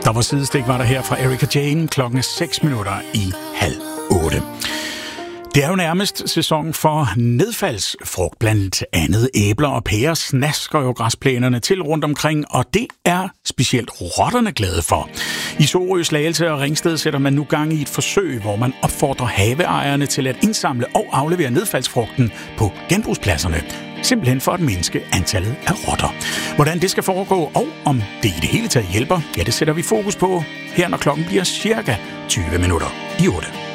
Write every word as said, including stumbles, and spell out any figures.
Der var sidestik, var der her fra Erika Jane, klokken seks minutter i halv otte. Det er jo nærmest sæson for nedfaldsfrugt, blandt andet æbler og pærer snasker jo græsplænerne til rundt omkring, og det er specielt rotterne glade for. I Sorø, Slagelse og Ringsted sætter man nu gang i et forsøg, hvor man opfordrer haveejerne til at indsamle og aflevere nedfaldsfrugten på genbrugspladserne. Simpelthen for at mindske antallet af rotter. Hvordan det skal foregå, og om det i det hele taget hjælper, ja, det sætter vi fokus på her, når klokken bliver cirka tyve minutter i otte.